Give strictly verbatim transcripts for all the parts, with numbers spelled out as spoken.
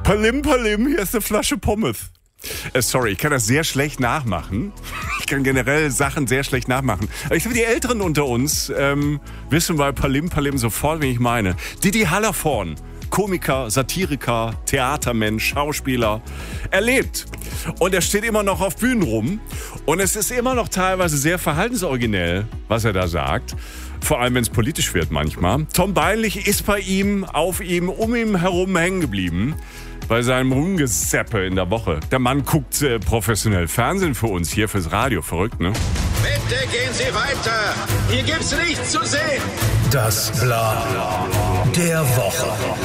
Palim, Palim, hier ist eine Flasche Pommes. Äh, sorry, ich kann das sehr schlecht nachmachen. Ich kann generell Sachen sehr schlecht nachmachen. Aber ich glaube, die Älteren unter uns ähm, wissen bei Palim, Palim sofort, wen ich meine. Didi Hallervorden. Komiker, Satiriker, Theatermensch, Schauspieler. Er lebt. Und er steht immer noch auf Bühnen rum. Und es ist immer noch teilweise sehr verhaltensoriginell, was er da sagt. Vor allem, wenn es politisch wird manchmal. Tom Beinlich ist bei ihm, auf ihm, um ihn herum hängen geblieben. Bei seinem Rumgeseppe in der Woche. Der Mann guckt äh, professionell Fernsehen für uns, hier fürs Radio. Verrückt, ne? Bitte gehen Sie weiter. Hier gibt's nichts zu sehen. Das Bla der Woche.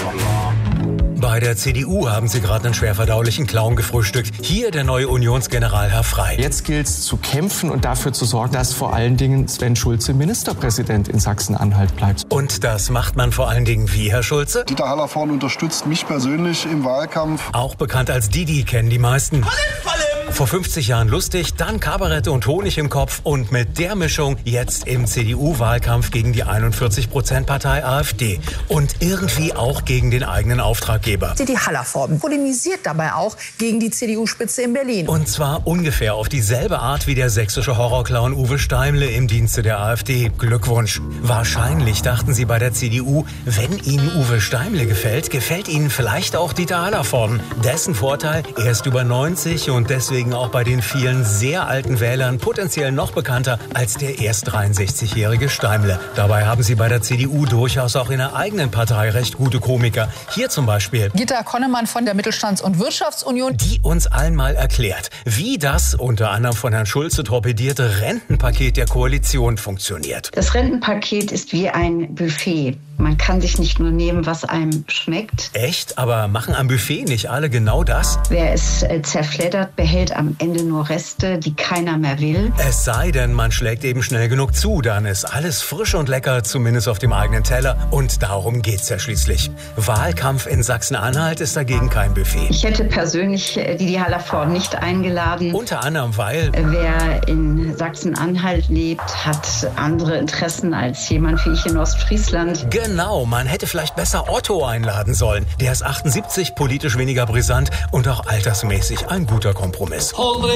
Bei der C D U haben sie gerade einen schwerverdaulichen Clown gefrühstückt. Hier der neue Unionsgeneral Herr Frey. Jetzt gilt es zu kämpfen und dafür zu sorgen, dass vor allen Dingen Sven Schulze Ministerpräsident in Sachsen-Anhalt bleibt. Und das macht man vor allen Dingen wie, Herr Schulze? Dieter Hallervorden unterstützt mich persönlich im Wahlkampf. Auch bekannt als Didi kennen die meisten. Palim, Palim. Vor fünfzig Jahren lustig, dann Kabarett und Honig im Kopf und mit der Mischung jetzt im C D U-Wahlkampf gegen die einundvierzig Prozent Partei AfD und irgendwie auch gegen den eigenen Auftraggeber. Didi Hallervorden polemisiert dabei auch gegen die C D U-Spitze in Berlin. Und zwar ungefähr auf dieselbe Art wie der sächsische Horrorclown Uwe Steimle im Dienste der AfD. Glückwunsch. Wahrscheinlich dachten sie bei der C D U, wenn ihnen Uwe Steimle gefällt, gefällt ihnen vielleicht auch Dieter Hallervorden. Dessen Vorteil, er ist über neunzig und deswegen auch bei den vielen sehr alten Wählern potenziell noch bekannter als der erst dreiundsechzigjährige Steimle. Dabei haben sie bei der C D U durchaus auch in der eigenen Partei recht gute Komiker. Hier zum Beispiel Gitta Konnemann von der Mittelstands- und Wirtschaftsunion, die uns allen mal erklärt, wie das unter anderem von Herrn Schulze torpedierte Rentenpaket der Koalition funktioniert. Das Rentenpaket ist wie ein Buffet. Man kann sich nicht nur nehmen, was einem schmeckt. Echt? Aber machen am Buffet nicht alle genau das? Wer es äh, zerfleddert, behält am Ende nur Reste, die keiner mehr will. Es sei denn, man schlägt eben schnell genug zu, dann ist alles frisch und lecker, zumindest auf dem eigenen Teller. Und darum geht's ja schließlich. Wahlkampf in Sachsen-Anhalt ist dagegen kein Buffet. Ich hätte persönlich äh, Didi Hallervorden nicht eingeladen. Unter anderem, weil Äh, Wer in Sachsen-Anhalt lebt, hat andere Interessen als jemand wie ich in Ostfriesland. Genau, man hätte vielleicht besser Otto einladen sollen. Der ist achtundsiebzig, politisch weniger brisant und auch altersmäßig ein guter Kompromiss. W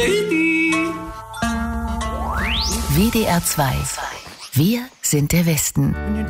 D R zwei. Wir sind der Westen.